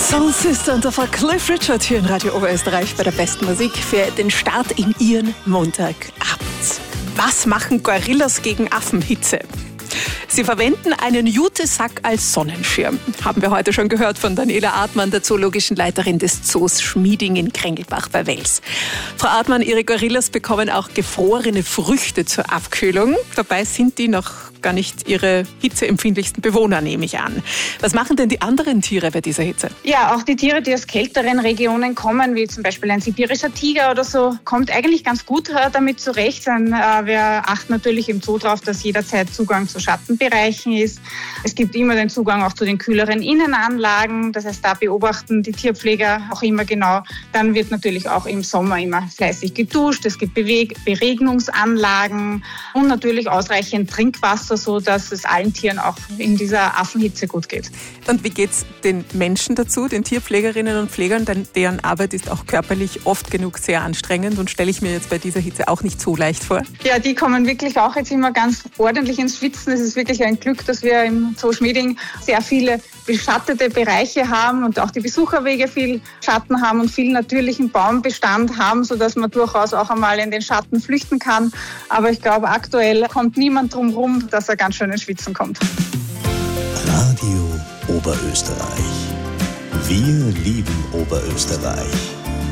Soul Sister und davor Cliff Richard hier in Radio Oberösterreich bei der besten Musik für den Start in Ihren Montagabend. Was machen Gorillas gegen Affenhitze? Sie verwenden einen Jutesack als Sonnenschirm. Haben wir heute schon gehört von Daniela Artmann, der zoologischen Leiterin des Zoos Schmieding in Krängelbach bei Wels. Frau Artmann, Ihre Gorillas bekommen auch gefrorene Früchte zur Abkühlung. Dabei sind die noch gar nicht Ihre hitzeempfindlichsten Bewohner, nehme ich an. Was machen denn die anderen Tiere bei dieser Hitze? Ja, auch die Tiere, die aus kälteren Regionen kommen, wie zum Beispiel ein sibirischer Tiger oder so, kommt eigentlich ganz gut damit zurecht. Wir achten natürlich im Zoo darauf, dass jederzeit Zugang zu Schattenbereichen ist. Es gibt immer den Zugang auch zu den kühleren Innenanlagen. Das heißt, da beobachten die Tierpfleger auch immer genau. Dann wird natürlich auch im Sommer immer fleißig geduscht. Es gibt Beregnungsanlagen und natürlich ausreichend Trinkwasser, so dass es allen Tieren auch in dieser Affenhitze gut geht. Und wie geht's den Menschen dazu, den Tierpflegerinnen und Pflegern? Denn deren Arbeit ist auch körperlich oft genug sehr anstrengend und stelle ich mir jetzt bei dieser Hitze auch nicht so leicht vor. Ja, die kommen wirklich auch jetzt immer ganz ordentlich ins Schwitzen. Es ist wirklich ein Glück, dass wir im Zoo Schmieding sehr viele beschattete Bereiche haben und auch die Besucherwege viel Schatten haben und viel natürlichen Baumbestand haben, sodass man durchaus auch einmal in den Schatten flüchten kann. Aber ich glaube, aktuell kommt niemand drum rum, dass er ganz schön ins Schwitzen kommt. Radio Oberösterreich. Wir lieben Oberösterreich.